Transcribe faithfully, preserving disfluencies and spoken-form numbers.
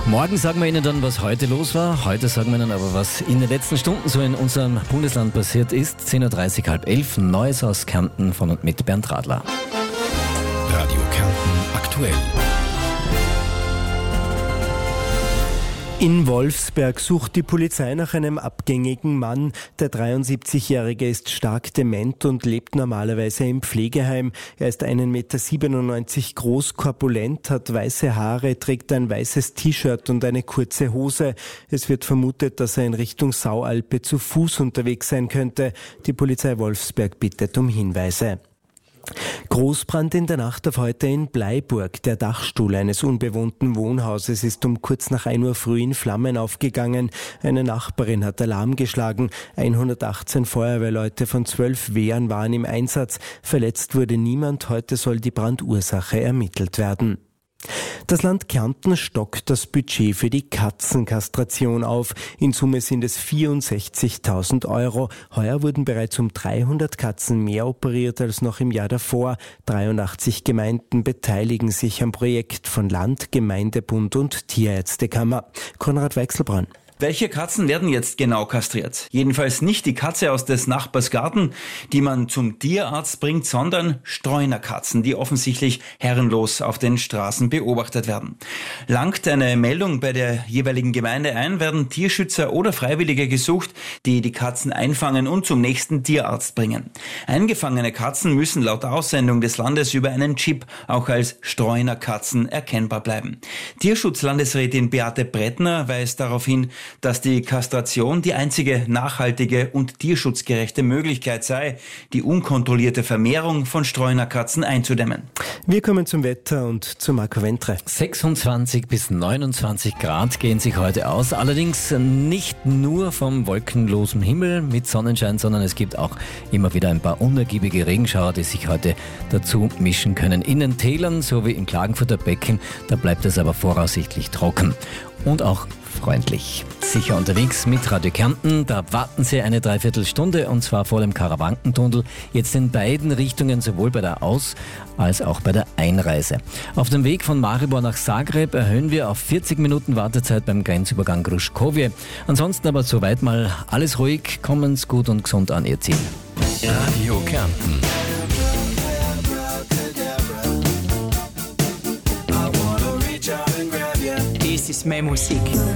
Morgen sagen wir Ihnen dann, was heute los war. Heute sagen wir Ihnen aber, was in den letzten Stunden so in unserem Bundesland passiert ist. zehn Uhr dreißig, halb elf, Neues aus Kärnten von und mit Bernd Radler. Radio Kärnten aktuell. In Wolfsberg sucht die Polizei nach einem abgängigen Mann. Der dreiundsiebzigjährige ist stark dement und lebt normalerweise im Pflegeheim. Er ist einen Meter siebenundneunzig groß, korpulent, hat weiße Haare, trägt ein weißes T-Shirt und eine kurze Hose. Es wird vermutet, dass er in Richtung Saualpe zu Fuß unterwegs sein könnte. Die Polizei Wolfsberg bittet um Hinweise. Großbrand in der Nacht auf heute in Bleiburg. Der Dachstuhl eines unbewohnten Wohnhauses ist um kurz nach ein Uhr früh in Flammen aufgegangen. Eine Nachbarin hat Alarm geschlagen. hundertachtzehn Feuerwehrleute von zwölf Wehren waren im Einsatz. Verletzt wurde niemand. Heute soll die Brandursache ermittelt werden. Das Land Kärnten stockt das Budget für die Katzenkastration auf. In Summe sind es vierundsechzigtausend Euro. Heuer wurden bereits um dreihundert Katzen mehr operiert als noch im Jahr davor. dreiundachtzig Gemeinden beteiligen sich am Projekt von Land, Gemeindebund und Tierärztekammer. Konrad Weichselbraun. Welche Katzen werden jetzt genau kastriert? Jedenfalls nicht die Katze aus des Nachbars Garten, die man zum Tierarzt bringt, sondern Streunerkatzen, die offensichtlich herrenlos auf den Straßen beobachtet werden. Langt eine Meldung bei der jeweiligen Gemeinde ein, werden Tierschützer oder Freiwillige gesucht, die die Katzen einfangen und zum nächsten Tierarzt bringen. Eingefangene Katzen müssen laut Aussendung des Landes über einen Chip auch als Streunerkatzen erkennbar bleiben. Tierschutzlandesrätin Beate Brettner weist darauf hin, dass die Kastration die einzige nachhaltige und tierschutzgerechte Möglichkeit sei, die unkontrollierte Vermehrung von Streunerkatzen einzudämmen. Wir kommen zum Wetter und zu Marco Ventre. sechsundzwanzig bis neunundzwanzig Grad gehen sich heute aus. Allerdings nicht nur vom wolkenlosen Himmel mit Sonnenschein, sondern es gibt auch immer wieder ein paar unergiebige Regenschauer, die sich heute dazu mischen können. In den Tälern sowie im Klagenfurter Becken, da bleibt es aber voraussichtlich trocken. Und auch freundlich. Sicher unterwegs mit Radio Kärnten, da warten Sie eine Dreiviertelstunde und zwar vor dem Karawankentunnel, jetzt in beiden Richtungen, sowohl bei der Aus- als auch bei der Einreise. Auf dem Weg von Maribor nach Zagreb erhöhen wir auf vierzig Minuten Wartezeit beim Grenzübergang Gruškovje. Ansonsten aber soweit mal alles ruhig, kommen's gut und gesund an Ihr Ziel. Radio Kärnten. Das ist meine Musik.